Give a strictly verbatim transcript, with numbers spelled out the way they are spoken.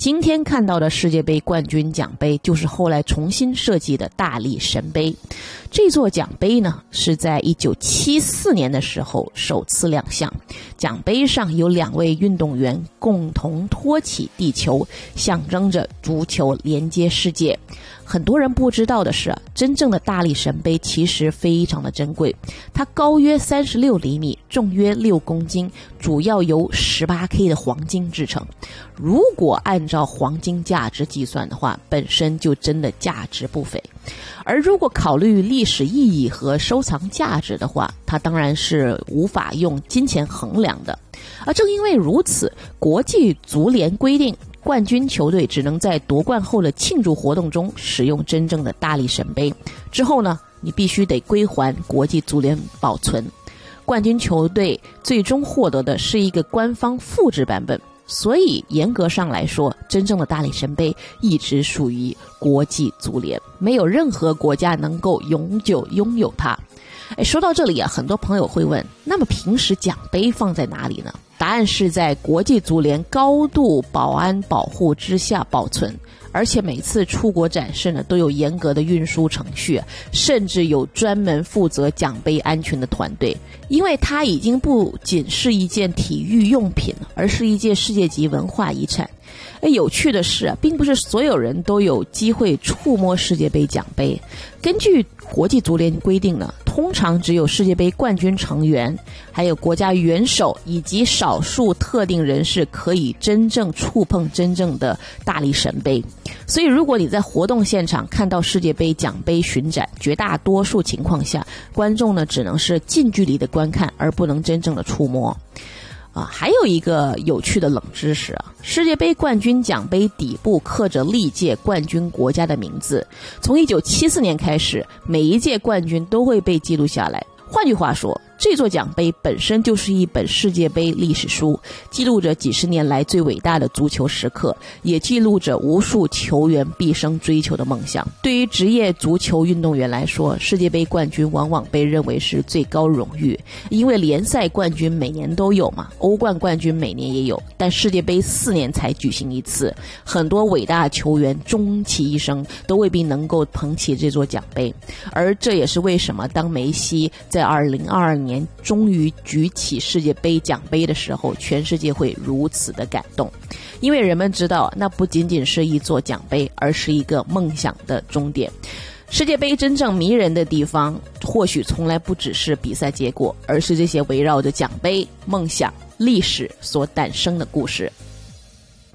今天看到的世界杯冠军奖杯就是后来重新设计的大力神杯。这座奖杯呢，是在一九七四年的时候首次亮相。奖杯上有两位运动员共同托起地球，象征着足球连接世界。很多人不知道的是，真正的大力神杯其实非常的珍贵，它高约三十六厘米，重约六公斤，主要由 十八K 的黄金制成。如果按照黄金价值计算的话，本身就真的价值不菲。而如果考虑历史意义和收藏价值的话，它当然是无法用金钱衡量的。而正因为如此，国际足联规定，冠军球队只能在夺冠后的庆祝活动中使用真正的大力神杯，之后呢，你必须得归还国际足联保存。冠军球队最终获得的是一个官方复制版本，所以严格上来说，真正的大力神杯一直属于国际足联，没有任何国家能够永久拥有它。哎，说到这里啊，很多朋友会问，那么平时奖杯放在哪里呢？答案是在国际足联高度保安保护之下保存，而且每次出国展示呢，都有严格的运输程序，甚至有专门负责奖杯安全的团队。因为它已经不仅是一件体育用品，而是一件世界级文化遗产。哎，有趣的是啊，并不是所有人都有机会触摸世界杯奖杯。根据国际足联规定呢，通常只有世界杯冠军成员，还有国家元首以及少数特定人士可以真正触碰真正的大力神杯。所以如果你在活动现场看到世界杯奖杯巡展，绝大多数情况下，观众呢只能是近距离的观看，而不能真正的触摸。啊，还有一个有趣的冷知识啊，世界杯冠军奖杯底部刻着历届冠军国家的名字。从一九七四年开始，每一届冠军都会被记录下来。换句话说，这座奖杯本身就是一本世界杯历史书，记录着几十年来最伟大的足球时刻，也记录着无数球员毕生追求的梦想。对于职业足球运动员来说，世界杯冠军往往被认为是最高荣誉，因为联赛冠军每年都有嘛，欧冠冠军每年也有，但世界杯四年才举行一次，很多伟大的球员终其一生都未必能够捧起这座奖杯。而这也是为什么当梅西在二零二二年终于举起世界杯奖杯的时候，全世界会如此的感动。因为人们知道，那不仅仅是一座奖杯，而是一个梦想的终点。世界杯真正迷人的地方，或许从来不只是比赛结果，而是这些围绕着奖杯、梦想、历史所诞生的故事。